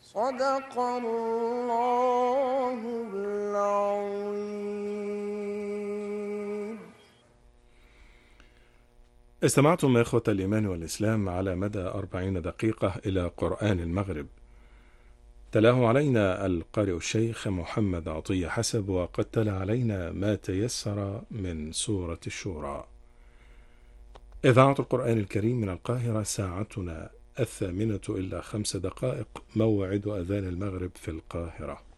صدق الله العظيم. استمعتم إخوة الإيمان والإسلام على مدى 40 دقيقة إلى قرآن المغرب، تلاه علينا القارئ الشيخ محمد عطية حسب، وقد تلا علينا ما تيسر من سورة الشورى. إذاعة القرآن الكريم من القاهرة، ساعتنا 8:05 موعد أذان المغرب في القاهرة.